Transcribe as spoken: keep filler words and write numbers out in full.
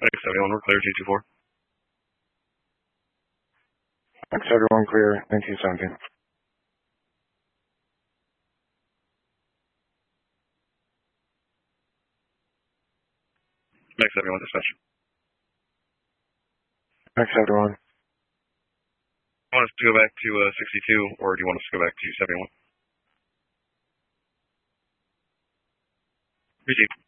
X seventy-one, we're clear, G two four. X seventy-one, clear, nineteen seventeen. X seventy-one, dispatch. X seventy-one. Do you want us to go back to uh, sixty-two, or do you want us to go back to seventy-one? Receive.